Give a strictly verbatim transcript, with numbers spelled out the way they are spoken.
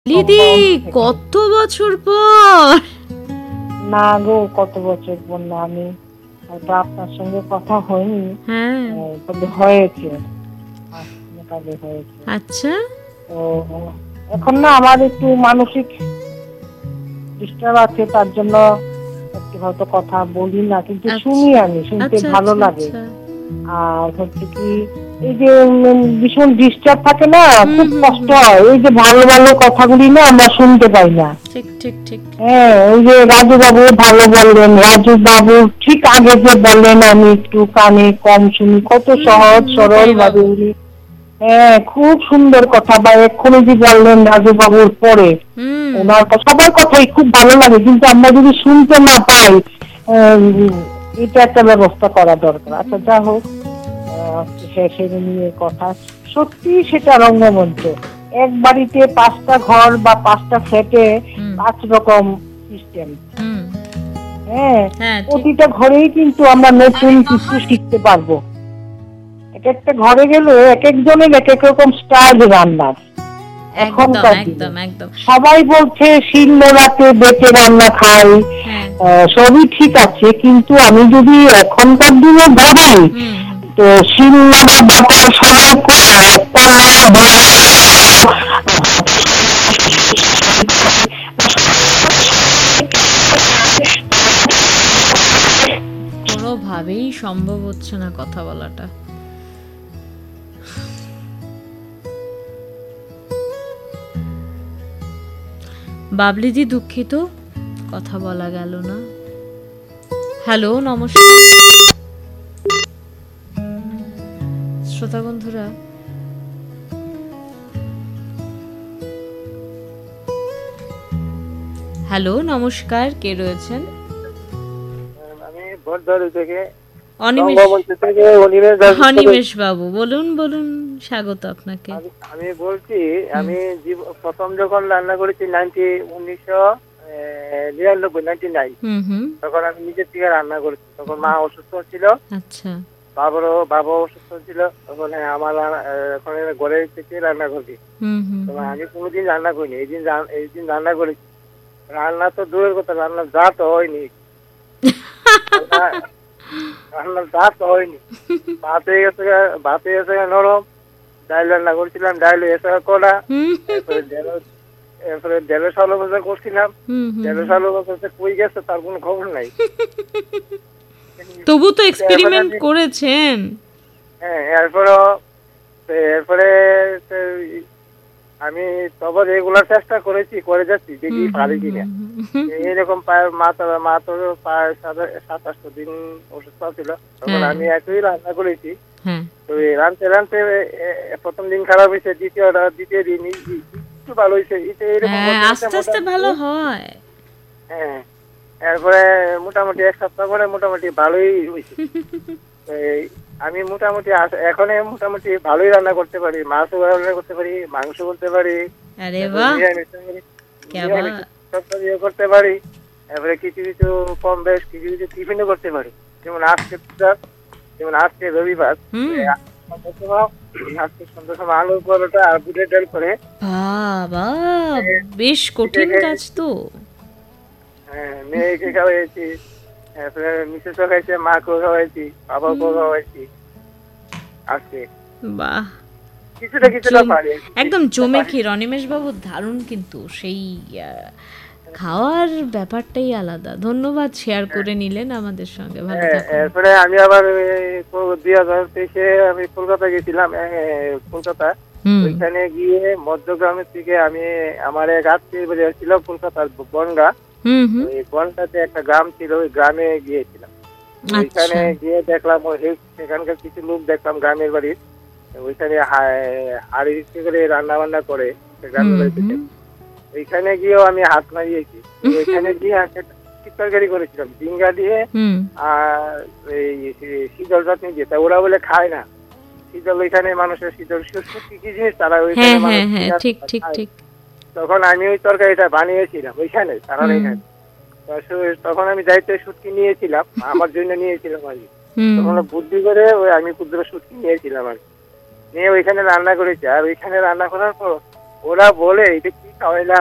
দিদি কত বছর পর। না গো, কত বছর পর না, আমি হয়তো আপনার সঙ্গে কথা হয়নি। হ্যাঁ তবে হয়েছে, তবে হয়েছে। আচ্ছা, তো এখন না আমার একটু মানসিক ডিস্টার্ব আছে, তার জন্য একটু হয়তো কথা বলি না, কিন্তু শুনি, আমি শুনতে ভালো লাগে। আর হচ্ছে কি, এই যে ভীষণ ডিস্টার্ব থাকে না, খুব কষ্ট হয়। এই যে ভালো ভালো কথাগুলি না আমরা শুনতে পাই না। ঠিক ঠিক ঠিক। হ্যাঁ, ওই যে রাজু বাবু ভালো বললেন, রাজু বাবু ঠিক আগে যে বললেন আমি একটু কানে কম শুনি, কত সহজ সরল ভাবে উনি, হ্যাঁ খুব সুন্দর কথা। বা এক্ষুনি যে বললেন রাজু বাবুর পরে ওনার সবার কথাই খুব ভালো লাগে, কিন্তু আমরা যদি শুনতে না পাই, এটা একটা ব্যবস্থা করা দরকার। আচ্ছা যা হোক, শেষে নিয়ে কথা, সত্যি সেটা রঙ্গমঞ্চ। এক বাড়িতে পাঁচটা ঘর বা পাঁচটা ফ্ল্যাটে পাঁচ রকম সিস্টেম। হ্যাঁ, প্রতিটা ঘরেই কিন্তু আমরা নতুন কিছু শিখতে পারবো। এক একটা ঘরে গেলে এক একজনের এক এক রকম স্টাইল রান্নার। এখনকার সবাই বলছে শিলনোড়াতে বেটে রান্না খাই, সবই ঠিক আছে, কিন্তু আমি যদি এখনকার দিনে ভাবি, তো শিলনোড়া বাটার সময় করে একটা কোনোভাবেই সম্ভব হচ্ছে না কথা বলাটা। বাবলিদি দুঃখিত, কথা বলা গেল না। হ্যালো, নমস্কার শ্রোতা বন্ধুরা। হ্যালো, নমস্কার, কে রয়েছেন? আমি বড়দড়ি থেকে অনিমেষ বাবু, বলুন বলুন, স্বাগত আপনাকে। আমি বলছি, আমি প্রথম যখন রান্না করেছি নাইনটি উনিশশো নিরানব্বই নাইনটি নাইন, তখন আমি নিজের থেকে রান্না করেছি। তখন মা অসুস্থ ছিল, আচ্ছা, বাবারও বাবা অসুস্থ ছিল, তখন আমার এখন ঘরে থেকে রান্না করছি। আমি কোনোদিন রান্না করিনি, এই দিন এই দিন রান্না করেছি। রান্না তো দূরের কথা, রান্নার যা তো হয়নি, রান্নার যা তো হয়নি। ভাত হয়ে গেছে, ভাত হয়ে গেছে নরম। ডাইল রান্না করছিলাম, ডাইল এসে কড়া। এরপরে ঢেঁড়স আলু ভাজা করছিলাম, ঢেঁড়স আলু ভাজা কই গেছে তার কোনো খবর নাই। তবু তো এক্সপেরিমেন্ট করেছেন। হ্যাঁ, এরপরে এরপরে আমি তবে রেগুলার চেষ্টা করেছি, করে যাচ্ছি, দেখি পারি কিনা। এইরকম প্রায় মা তো মা তো প্রায় সাত আটশো দিন অসুস্থ ছিল, তখন আমি একই রান্না করেছি। তো রানতে রানতে প্রথম দিন খারাপ হয়েছে, দ্বিতীয় দ্বিতীয় দিন একটু ভালো হয়েছে। আস্তে আস্তে ভালো হয়। হ্যাঁ, এরপরে মোটামুটি এক সপ্তাহ পরে মোটামুটি ভালোই হয়েছে। আমি মোটামুটি এখন মোটামুটি ভালোই রান্না করতে পারি, মাছও রান্না করতে পারি, মাংস করতে পারি, করতে পারি। এরপরে কিছু কিছু কম বেশ কিছু কিছু টিফিনও করতে পারি। যেমন আজকে যেমন আজকে রবিবার, আজকে সন্ধ্যার সময় আলু পরোটা আর বুটের ডাল করে। বাবা, বেশ কঠিন কাজ তো। হ্যাঁ, মেয়েকে খাওয়াইছি, তারপরে মিসেসও খাইছে, মাকেও খাওয়াইছি, বাবাকেও খাওয়াইছি আজকে। বাহ, কিছুটা কিছুটা পারি, একদম জমে কি অনিমেষ বাবু, দারুণ। কিন্তু সেই খাওয়ার ব্যাপারটাই আলাদা। ধন্যবাদ, শেয়ার করে নিলেন আমাদের সঙ্গে। ভালো থাকুন। এরপরে আমি আবার দুই হাজার তেইশে আমি কলকাতা গেছিলাম। কলকাতা ওইখানে গিয়ে মধ্যগ্রামের থেকে আমি আমার এক আত্মীয় বাড়ি ছিল কলকাতার বনগা। ওই বনগাতে একটা গ্রাম ছিল, ওই গ্রামে গিয়েছিলাম। ওইখানে গিয়ে দেখলাম সেখানকার কিছু লোক দেখলাম গ্রামের বাড়ির, ওইখানে হাড়ি করে রান্না বান্না করে গ্রামের বাড়িতে। ওইখানে গিয়েও আমি হাত মারিয়েছি। ওইখানে গিয়ে তরকারি করেছিলাম ডিঙ্গা দিয়ে আর এই শীতল চাটনি দিয়ে। তা ওরা বলে খায় না শীতল, ওইখানে মানুষের শীতল কি কি জিনিস তারা ওইখানে। তখন আমি ওই তরকারিটা বানিয়েছিলাম ওইখানে, কারণ এখানে তখন আমি দায়িত্বে শুটকি নিয়েছিলাম, আমার জন্য নিয়েছিলাম আর কি। তখন বুদ্ধি করে ওই আমি ক্ষুদ্র শুটকি নিয়েছিলাম আর কি, নিয়ে ওইখানে রান্না করেছি। আর ওইখানে রান্না করার পর ওরা বলে এটা কি খাওয়াইলা